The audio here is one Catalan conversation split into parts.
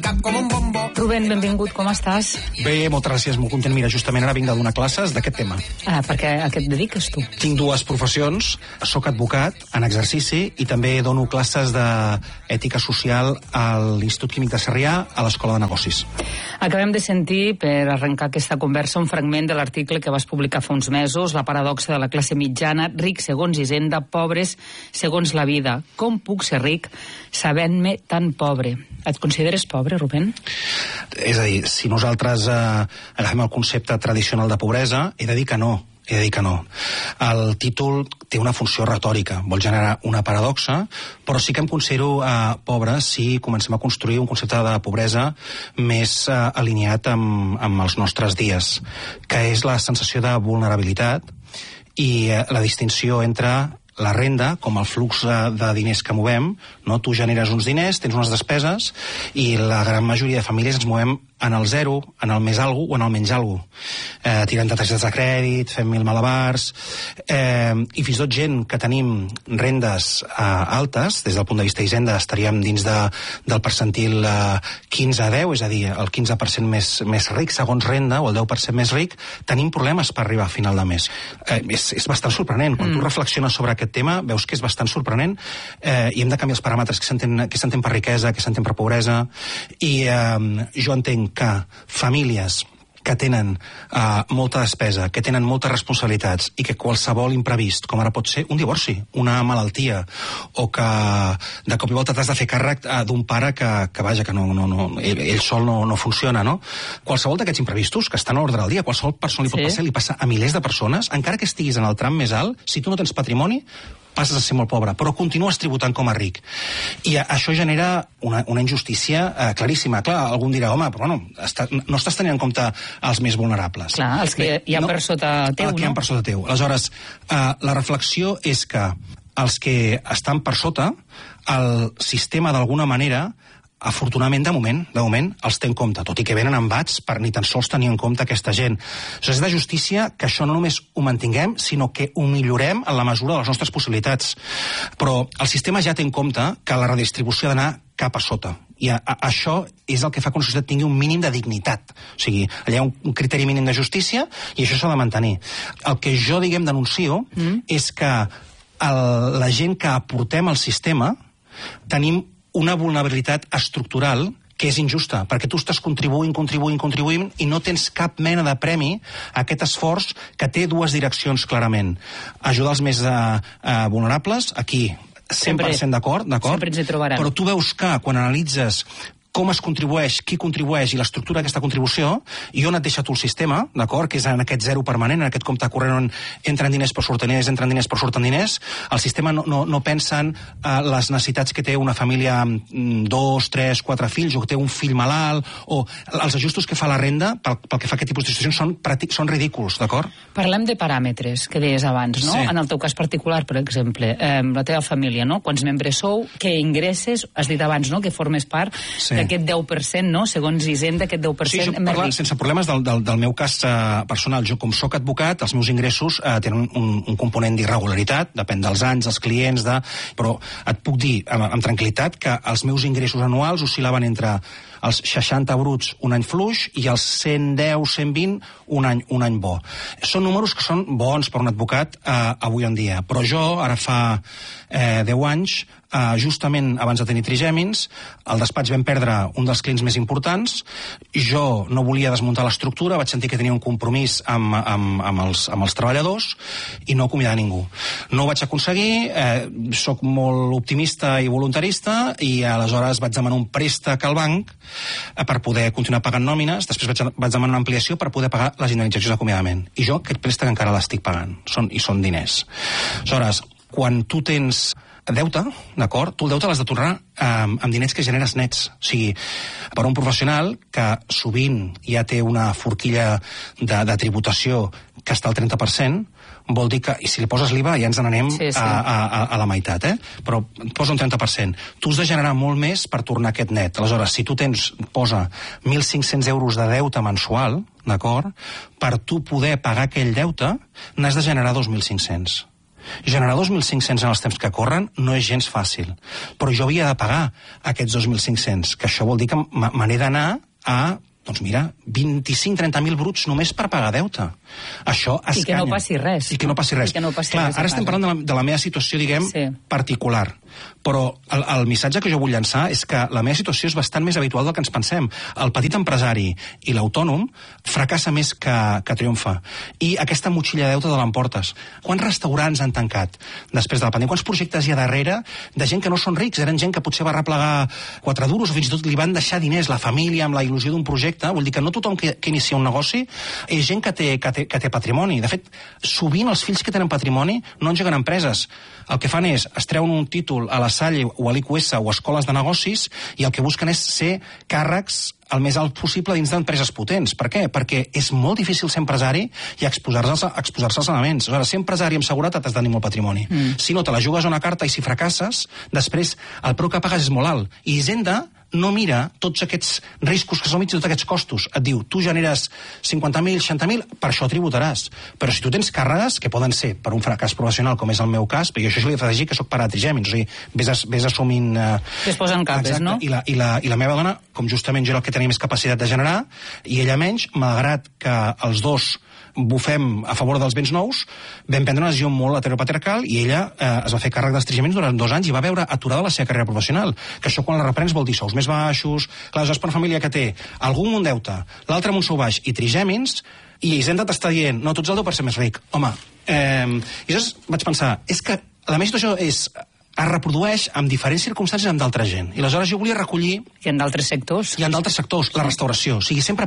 arranca como un bombo. Rubén, benvingut, com estàs? Bé, moltes gràcies, molt content. Mira, justament ara vinc de donar classes d'aquest tema. Perquè a què et dediques tu? Tinc dues professions, soc advocat en exercici i també dono classes d'ètica social a l'Institut Químic de Sarrià, a l'Escola de Negocis. Acabem de sentir, per arrencar aquesta conversa, un fragment de l'article que vas publicar fa uns mesos, La paradoxa de la classe mitjana, ric segons Hisenda, pobres segons la vida. Com puc ser ric sabent-me tan pobre? Et consideres pobre, Rubén? És a dir, si nosaltres agafem el concepte tradicional de pobresa, he de dir que no. El títol té una funció retòrica, vol generar una paradoxa, però sí que em considero pobre si comencem a construir un concepte de pobresa més alineat amb els nostres dies, que és la sensació de vulnerabilitat i la distinció entre la renda, com el flux de diners que movem, no? Tu generes uns diners, tens unes despeses, i la gran majoria de famílies ens movem en el zero, en el més algo o en el menys algo. Tirant de targetes de crèdit, fem mil malabars, i fins i tot gent que tenim rendes altes, des del punt de vista Hisenda estaríem dins del percentil 15 a 10, és a dir, el 15% més ric segons renda, o el 10% més ric, tenim problemes per arribar a final de mes. És bastant sorprenent. Quan tu reflexiones sobre aquest tema, veus que és bastant sorprenent, i hem de canviar els paràmetres que s'entén per riquesa, que s'entén per pobresa, i jo entenc que famílies que tenen molta despesa, que tenen moltes responsabilitats i que qualsevol imprevist, com ara pot ser un divorci, una malaltia, o que de cop i volta t'has de fer càrrec d'un pare que ell sol no funciona, no? Qualsevol d'aquests imprevistos que estan a l'ordre del dia, qualsevol persona li pot passar, li passa a milers de persones, encara que estiguis en el tram més alt, si tu no tens patrimoni, passes a ser molt pobre, però continues tributant com a ric. I això genera una injustícia claríssima. Clar, algú dirà, home, però no estàs tenint en compte els més vulnerables. Clar, els que hi ha per sota teu, no? Que hi ha per sota teu. Aleshores, la reflexió és que els que estan per sota, el sistema d'alguna manera afortunadament, de moment, els té en compte, tot i que venen embats per ni tan sols tenir en compte aquesta gent. És de justícia que això no només ho mantinguem, sinó que ho millorem en la mesura de les nostres possibilitats. Però el sistema ja té en compte que la redistribució ha d'anar cap a sota. I això és el que fa que una societat tingui un mínim de dignitat. O sigui, allà hi ha un criteri mínim de justícia i això s'ha de mantenir. El que jo, denuncio és que la gent que aportem al sistema tenim una vulnerabilitat estructural que és injusta, perquè tu estàs contribuint i no tens cap mena de premi a aquest esforç que té dues direccions clarament. Ajudar els més vulnerables, aquí 100% d'acord, sempre ens hi trobaran. Però tu veus que quan analitzes com es contribueix, qui contribueix i l'estructura d'aquesta contribució, i on et deixa tu el sistema, d'acord, que és en aquest zero permanent, en aquest compte corrent on entren diners però surten diners, entren diners però surten diners, el sistema no pensa en les necessitats que té una família amb 2, 3, 4 fills, o que té un fill malalt, o els ajustos que fa la renda pel que fa a aquest tipus de situacions són ridículs, d'acord? Parlem de paràmetres, que deies abans, no? Sí. En el teu cas particular, per exemple, la teva família, no? Quants membres sou, què ingresses, has dit abans, no?, que formes part d'aquest 10%, no? Segons Hisenda, aquest 10% sí, més ric. Sense problemes del meu cas personal. Jo, com soc advocat, els meus ingressos tenen un component d'irregularitat, depèn dels anys, dels clients, però et puc dir amb tranquil·litat que els meus ingressos anuals oscil·laven entre els 60 bruts un any fluix i els 110, 120 un any bo. Són números que són bons per un advocat avui en dia, però jo, ara fa 10 anys, justament abans de tenir trigèmins, al despatx vam perdre un dels clients més importants, jo no volia desmuntar l'estructura, vaig sentir que tenia un compromís amb els treballadors i no acomiadar ningú. No ho vaig aconseguir, soc molt optimista i voluntarista, i aleshores vaig demanar un préstec al banc per poder continuar pagant nòmines, després vaig demanar una ampliació per poder pagar les indemnitzacions d'acomiadament. I jo aquest préstec encara l'estic pagant, i són diners. Aleshores, quan tu tens deute, d'acord? Tu el deute l'has de tornar amb diners que generes nets. O sigui, per un professional que sovint ja té una forquilla de tributació que està al 30%, vol dir que, i si li poses l'IVA ja ens n'anem a la meitat, però posa un 30%. Tu has de generar molt més per tornar aquest net. Aleshores, si tu posa 1.500 euros de deute mensual, d'acord? Per tu poder pagar aquell deute, n'has de generar 2.500. Generar 2.500 en els temps que corren no és gens fàcil. Però jo havia de pagar aquests 2.500, que això vol dir que me n'he d'anar a, doncs mira, 25-30.000 bruts només per pagar deute. Això escanya. I que no passi res. I que no passi res. Clar, ara estem parlant de la meva situació, diguem, particular. Però el missatge que jo vull llançar és que la meva situació és bastant més habitual del que ens pensem. El petit empresari i l'autònom fracassa més que triomfa. I aquesta motxilla de deute te l'emportes. Quants restaurants han tancat després de la pandèmia? Quants projectes hi ha darrere de gent que no són rics? Eren gent que potser va replegar 4 duros o fins i tot li van deixar diners, la família, amb la il·lusió d'un projecte. Vull dir que no tothom que inicia un negoci és gent que té patrimoni. De fet, sovint els fills que tenen patrimoni no engeguen empreses. El que fan és, es treuen un títol a la Salle o a l'IQS o a escoles de negocis i el que busquen és ser càrrecs el més alt possible dins d'empreses potents. Per què? Perquè és molt difícil ser empresari i exposar-se als elements. Aleshores, ser empresari amb seguretat has de tenir molt patrimoni. Si no, te la jugues a una carta i si fracasses, després el preu que pagues és molt alt. I Hisenda no mira tots aquests riscos que són mig i tots aquests costos. Et diu, tu generes 50.000, 60.000, per això tributaràs. Però si tu tens càrregues, que poden ser per un fracàs professional, com és el meu cas, perquè jo això li he d'afegir que soc pare de trigèmins, o sigui, vés assumint... Que es posen capes, no? I la meva dona, com justament jo era el que tenia més capacitat de generar, i ella menys, malgrat que els dos bufem a favor dels béns nous, vam prendre una decisió molt heteropatriarcal i ella es va fer càrrec dels trigèmins durant 2 anys i va veure aturada la seva carrera professional, que això quan la reprens vol dir sous més baixos, clar, és per una família que té algú amb un deute, l'altre amb un sou baix i trigèmins, i Hisenda t'està dient, no, tu ets el 10% més ric. Home, i llavors vaig pensar, és que la meva situació es reprodueix amb diferents circumstàncies amb d'altra gent. I aleshores jo volia recollir... I en d'altres sectors? I en d'altres sectors, la restauració. O sigui, sempre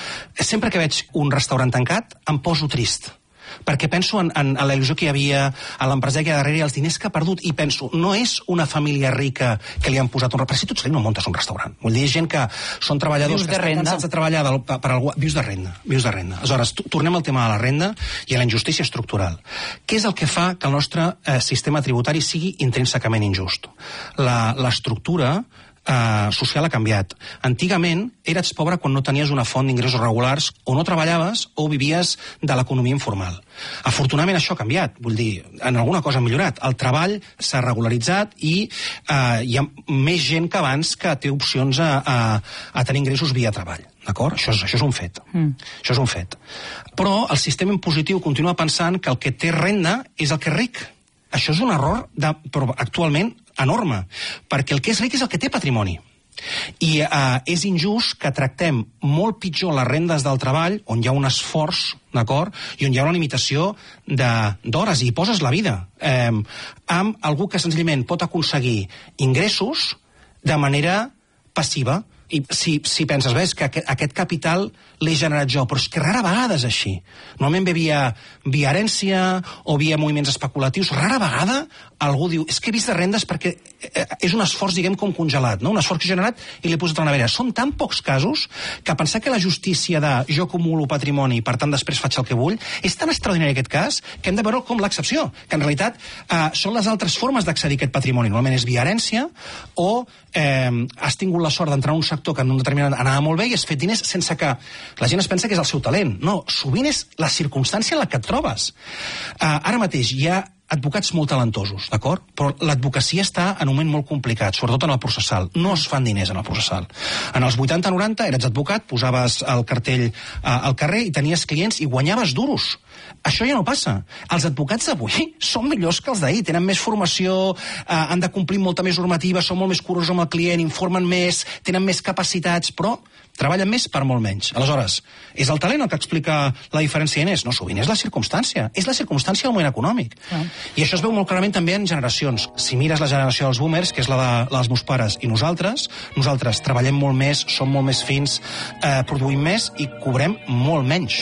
que veig un restaurant tancat, em poso trist. Perquè penso en la il·lusió que hi havia, a l'empresari que hi ha darrere i els diners que ha perdut, i penso, no és una família rica que li han posat un restaurant. Si tu ets ric no muntes un restaurant. Vull dir, gent que són treballadors que estan cansats de treballar per algú... Vius de renda. Aleshores, tornem al tema de la renda i a la injustícia estructural. Què és el que fa que el nostre sistema tributari sigui intrínsecament injust? L'estructura social ha canviat. Antigament eres pobre quan no tenies una font d'ingressos regulars, o no treballaves o vivies de l'economia informal. Afortunadament això ha canviat, vull dir, en alguna cosa ha millorat. El treball s'ha regularitzat i hi ha més gent que abans que té opcions a tenir ingressos via treball. D'acord? Això és un fet. Això és un fet. Però el sistema impositiu continua pensant que el que té renda és el que és ric. Això és un error actualment enorme, perquè el que és ric és el que té patrimoni. I és injust que tractem molt pitjor les rendes del treball, on hi ha un esforç, d'acord, i on hi ha una limitació d'hores, i hi poses la vida, amb algú que senzillament pot aconseguir ingressos de manera passiva. I si penses, ves, que aquest capital l'he generat jo, però és que rara vegada és així. Normalment ve via herència o via moviments especulatius. Rara vegada algú diu, és que he vist de rendes perquè és un esforç, diguem, com congelat, no? Un esforç que he generat i l'he posat a la nevera. Són tan pocs casos que pensar que la justícia de jo acumulo patrimoni i per tant després faig el que vull és tan extraordinari aquest cas que hem de veure com l'excepció, que en realitat són les altres formes d'accedir a aquest patrimoni. Normalment és via herència o has tingut la sort d'entrar en un sector que en un determinat anava molt bé i has fet diners sense que la gent es pensa que és el seu talent. No, sovint és la circumstància en la que et trobes. Ara mateix hi ha advocats molt talentosos, d'acord? Però l'advocacia està en un moment molt complicat, sobretot en el processal. No es fan diners en el processal. En els 80-90 eres advocat, posaves el cartell al carrer i tenies clients i guanyaves duros. Això ja no passa. Els advocats d'avui són millors que els d'ahir, tenen més formació, han de complir molta més normativa, són molt més curosos amb el client, informen més, tenen més capacitats, però treballen més per molt menys. Aleshores, és el talent el que explica la diferència en no, sovint és la circumstància. És la circumstància del moment econòmic. I això es veu molt clarament també en generacions. Si mires la generació dels boomers, que és la dels meus pares i nosaltres treballem molt més, som molt més fins, produïm més i cobrem molt menys.